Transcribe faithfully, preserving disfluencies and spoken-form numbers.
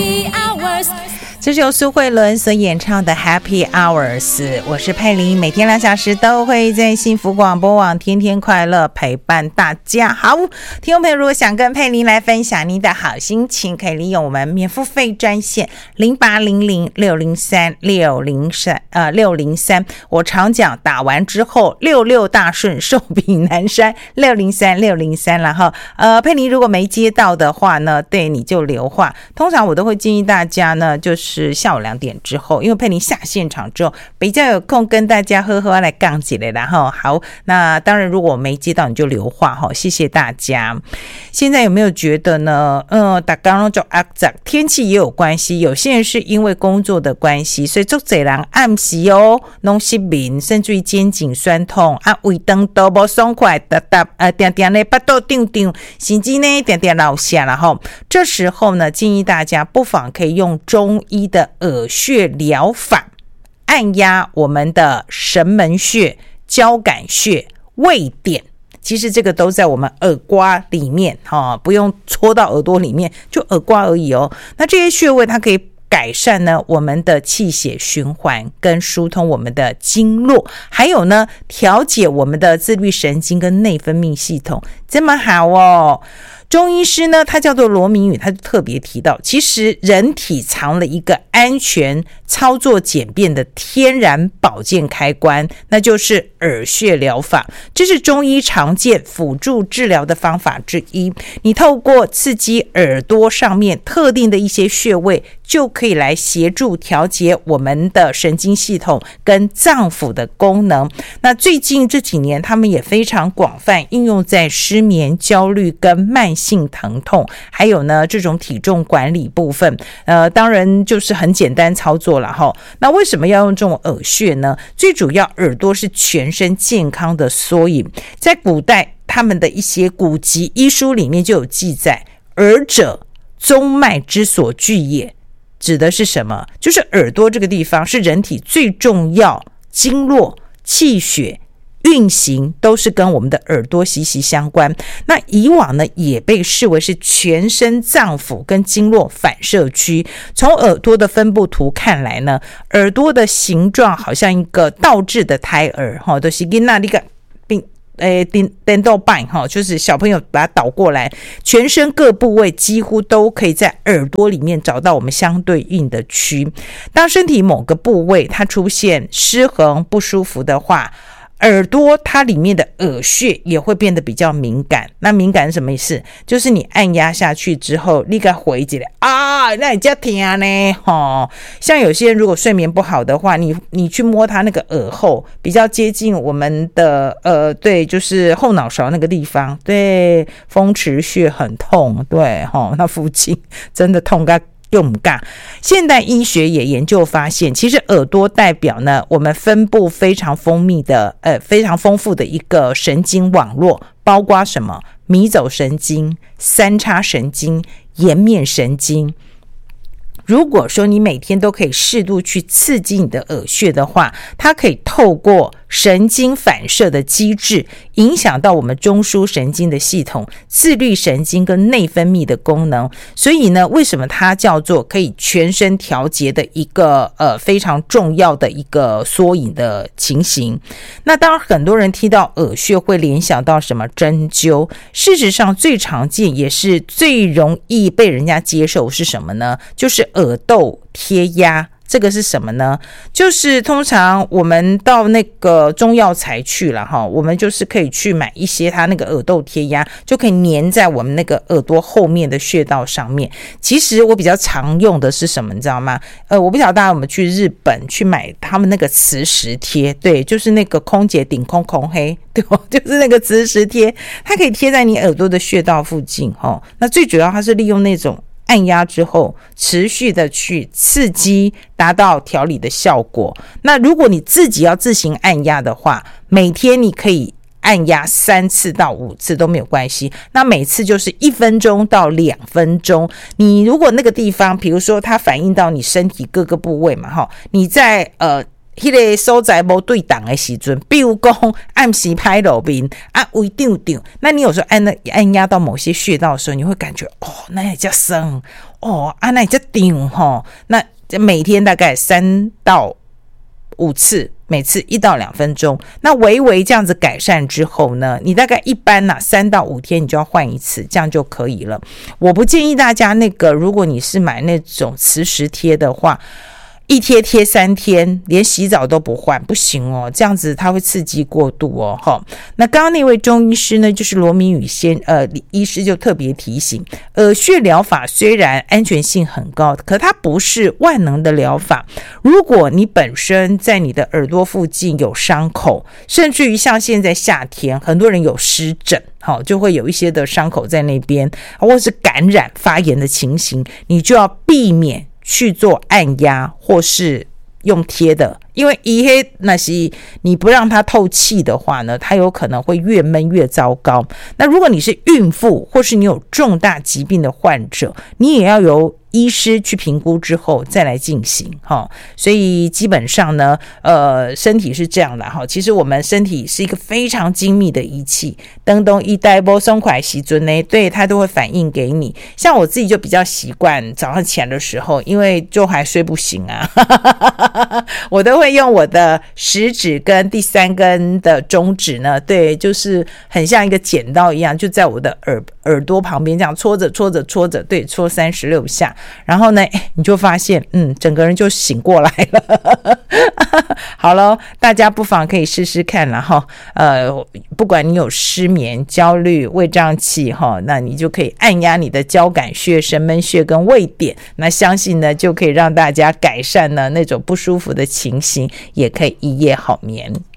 Happy Hours， 这是由苏慧伦所演唱的 Happy Hours， 我是佩玲，每天两小时都会在幸福广播网天天快乐陪伴大家。好，听众朋友如果想跟佩玲来分享你的好心情，可以利用我们免付费专线零八零零六零三六零三呃六零三，我常讲打完之后六六大顺，寿比南山，六零三六零三，然后呃佩玲如果没接到的话呢，对你就留话。通常我都会建议大家呢，就是是下午两点之后，因为佩玲下现场之后比较有空跟大家呵呵来杠起来，然后好，那当然如果我没接到你就留话哈，谢谢大家。现在有没有觉得呢？嗯，大家就阿杂，天气也有关系，有些人是因为工作的关系，所以做这人暗时哦，弄失眠，甚至于肩颈酸痛啊，胃肠都不爽快，哒哒呃，点点呢巴肚丢丢，心肌呢点点落下，然后这时候呢，建议大家不妨可以用中医的耳穴疗法，按压我们的神门穴、交感穴、胃点，其实这个都在我们耳刮里面、哦、不用戳到耳朵里面，就耳刮而已哦。那这些穴位它可以改善呢我们的气血循环跟疏通我们的经络，还有呢调节我们的自律神经跟内分泌系统，这么好哦。中医师呢，他叫做罗明宇，他就特别提到，其实人体藏了一个安全、操作简便的天然保健开关，那就是耳穴疗法。这是中医常见辅助治疗的方法之一。你透过刺激耳朵上面特定的一些穴位，就可以来协助调节我们的神经系统跟脏腑的功能。那最近这几年，他们也非常广泛应用在失眠、焦虑跟慢性疼痛，还有呢这种体重管理部分。呃，当然就是很简单操作了哈。那为什么要用这种耳穴呢？最主要耳朵是全身健康的缩影，在古代他们的一些古籍医书里面就有记载，耳者中脉之所聚也。指的是什么？就是耳朵这个地方是人体最重要经络、气血运行都是跟我们的耳朵息息相关。那以往呢也被视为是全身脏腑跟经络反射区。从耳朵的分布图看来呢，耳朵的形状好像一个倒置的胎儿，都是跟那里个诶，颠颠倒摆哈，就是小朋友把它倒过来，全身各部位几乎都可以在耳朵里面找到我们相对应的区。当身体某个部位它出现失衡不舒服的话，耳朵它里面的耳穴也会变得比较敏感。那敏感是什么意思？就是你按压下去之后立刻回起来啊，那你叫疼呢、哦、像有些人如果睡眠不好的话，你你去摸它那个耳后，比较接近我们的呃对，就是后脑勺那个地方，对，风池穴很痛，对、哦、那附近真的痛到用不干。现代医学也研究发现，其实耳朵代表呢我们分布非常丰密的呃非常丰富的一个神经网络，包括什么迷走神经、三叉神经、颜面神经。如果说你每天都可以适度去刺激你的耳穴的话，它可以透过神经反射的机制影响到我们中枢神经的系统、自律神经跟内分泌的功能。所以呢，为什么它叫做可以全身调节的一个呃非常重要的一个缩影的情形。那当然很多人听到耳穴会联想到什么针灸，事实上最常见也是最容易被人家接受是什么呢？就是耳窦贴压。这个是什么呢？就是通常我们到那个中药材去了哈，我们就是可以去买一些它那个耳窦贴压，就可以粘在我们那个耳朵后面的穴道上面。其实我比较常用的是什么，你知道吗？呃，我不晓得大家有没有去日本去买他们那个磁石贴，对，就是那个空姐顶空空黑，对吧？就是那个磁石贴，它可以贴在你耳朵的穴道附近哈。那最主要它是利用那种按压之后持续的去刺激，达到调理的效果。那如果你自己要自行按压的话，每天你可以按压三次到五次都没有关系，那每次就是一分钟到两分钟。你如果那个地方比如说它反映到你身体各个部位嘛，你在呃那个所在没对档的时候，比如说按时拍路边啊微丢丢，那你有时候按按压到某些穴道的时候，你会感觉哦那也叫酸哦，啊那这顶吼，那每天大概三到五次，每次一到两分钟，那微微这样子改善之后呢，你大概一般呐、啊、三到五天你就要换一次，这样就可以了。我不建议大家那个，如果你是买那种磁石贴的话，一贴贴三天，连洗澡都不换，不行哦，这样子它会刺激过度哦。齁，那刚刚那位中医师呢，就是罗明宇先呃医师就特别提醒，耳穴疗法虽然安全性很高，可它不是万能的疗法。如果你本身在你的耳朵附近有伤口，甚至于像现在夏天，很多人有湿疹。好，就会有一些的伤口在那边，或是感染发炎的情形，你就要避免去做按压或是用贴的，因为一黑那是你不让它透气的话呢，它有可能会越闷越糟糕。那如果你是孕妇或是你有重大疾病的患者，你也要由医师去评估之后再来进行哈。所以基本上呢，呃，身体是这样的哈。其实我们身体是一个非常精密的仪器，灯东一呆波松快西尊呢，对它都会反映给你。像我自己就比较习惯早上起来的时候，因为就还睡不醒啊，我都会用我的食指跟第三根的中指呢，对，就是很像一个剪刀一样，就在我的耳耳朵旁边这样戳着戳着戳着，对，戳三十六下。然后呢，你就发现，嗯，整个人就醒过来了。好了，大家不妨可以试试看啦哈。呃，不管你有失眠、焦虑、胃胀气哈，那你就可以按压你的交感穴、神门穴跟胃点，那相信呢，就可以让大家改善呢那种不舒服的情形，也可以一夜好眠。